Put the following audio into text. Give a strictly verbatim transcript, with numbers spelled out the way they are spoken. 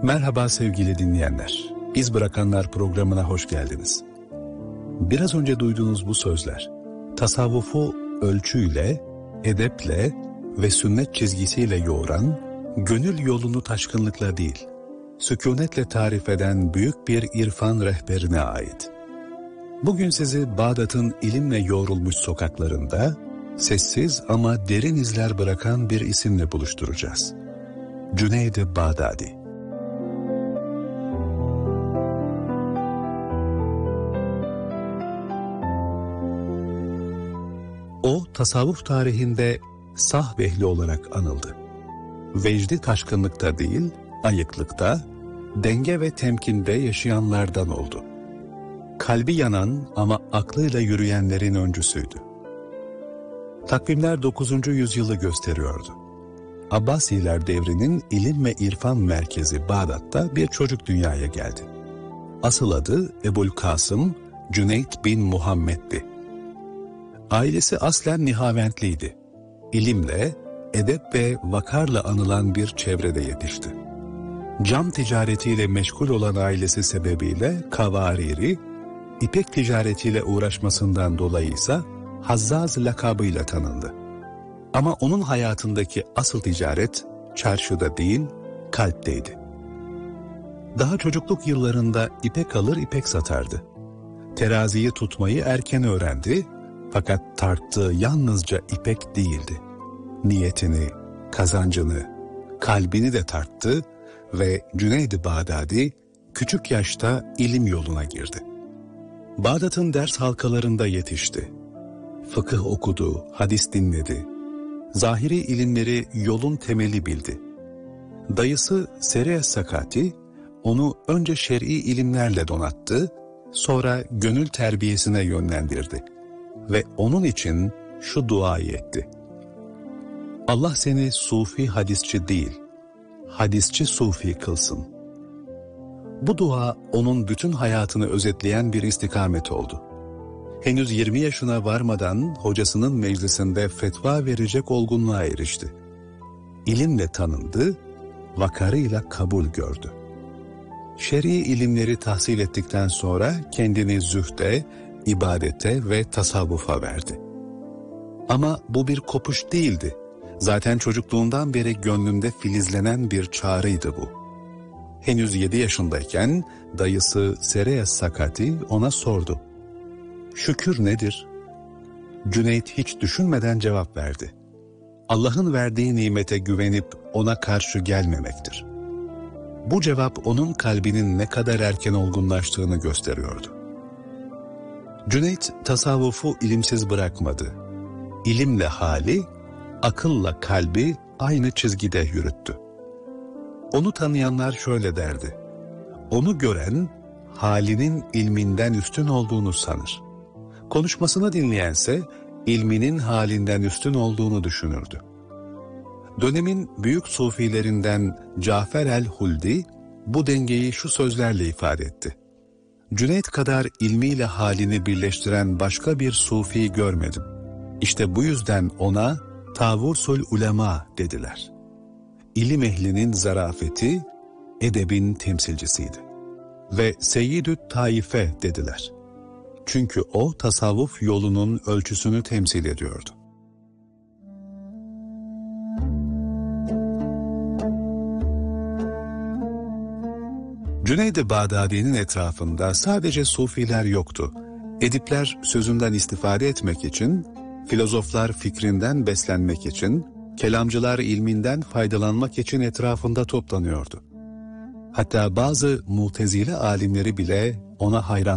Merhaba sevgili dinleyenler. İz Bırakanlar programına hoş geldiniz. Biraz önce duyduğunuz bu sözler, tasavvufu ölçüyle, edeple ve sünnet çizgisiyle yoğuran, gönül yolunu taşkınlıkla değil, sükunetle tarif eden büyük bir irfan rehberine ait. Bugün sizi Bağdat'ın ilimle yoğrulmuş sokaklarında, sessiz ama derin izler bırakan bir isimle buluşturacağız. Cüneyd-i Bağdadi. O, tasavvuf tarihinde sah ehli olarak anıldı. Vecdi taşkınlıkta değil, ayıklıkta, denge ve temkinde yaşayanlardan oldu. Kalbi yanan ama aklıyla yürüyenlerin öncüsüydü. Takvimler dokuzuncu yüzyılı gösteriyordu. Abbasiler devrinin ilim ve irfan merkezi Bağdat'ta bir çocuk dünyaya geldi. Asıl adı Ebul Kasım Cüneyd bin Muhammed'di. Ailesi aslen Nihaventliydi. İlimle, edep ve vakarla anılan bir çevrede yetişti. Cam ticaretiyle meşgul olan ailesi sebebiyle Kavariri, ipek ticaretiyle uğraşmasından dolayı ise Hazzaz lakabıyla tanındı. Ama onun hayatındaki asıl ticaret çarşıda değil, kalpteydi. Daha çocukluk yıllarında ipek alır ipek satardı. Teraziyi tutmayı erken öğrendi, fakat tarttığı yalnızca ipek değildi. Niyetini, kazancını, kalbini de tarttı ve Cüneyd-i Bağdadi küçük yaşta ilim yoluna girdi. Bağdat'ın ders halkalarında yetişti. Fıkıh okudu, hadis dinledi. Zahiri ilimleri yolun temeli bildi. Dayısı Sere Sakati onu önce şer'i ilimlerle donattı, sonra gönül terbiyesine yönlendirdi. Ve onun için şu duayı etti. Allah seni sufi hadisçi değil, hadisçi sufi kılsın. Bu dua onun bütün hayatını özetleyen bir istikamet oldu. Henüz yirmi yaşına varmadan hocasının meclisinde fetva verecek olgunluğa erişti. İlimle tanındı, vakarıyla kabul gördü. Şer'i ilimleri tahsil ettikten sonra kendini zühde, ibadete ve tasavvufa verdi. Ama bu bir kopuş değildi. Zaten çocukluğundan beri gönlünde filizlenen bir çağrıydı bu. Henüz yedi yaşındayken dayısı Sere Sakati ona sordu. Şükür nedir? Cüneyd hiç düşünmeden cevap verdi. Allah'ın verdiği nimete güvenip ona karşı gelmemektir. Bu cevap onun kalbinin ne kadar erken olgunlaştığını gösteriyordu. Cüneyd tasavvufu ilimsiz bırakmadı. İlimle hali, akılla kalbi aynı çizgide yürüttü. Onu tanıyanlar şöyle derdi. Onu gören halinin ilminden üstün olduğunu sanır. Konuşmasını dinleyense ilminin halinden üstün olduğunu düşünürdü. Dönemin büyük sufilerinden Cafer el-Huldi bu dengeyi şu sözlerle ifade etti. Cüneyd kadar ilmiyle halini birleştiren başka bir sufi görmedim. İşte bu yüzden ona tavursul ulema dediler. İlim ehlinin zarafeti, edebin temsilcisiydi. Ve seyyidü taife dediler. Çünkü o tasavvuf yolunun ölçüsünü temsil ediyordu. Cüneyd-i Bağdadi'nin etrafında sadece sufiler yoktu. Edipler sözünden istifade etmek için, filozoflar fikrinden beslenmek için, kelamcılar ilminden faydalanmak için etrafında toplanıyordu. Hatta bazı Mutezile alimleri bile ona hayran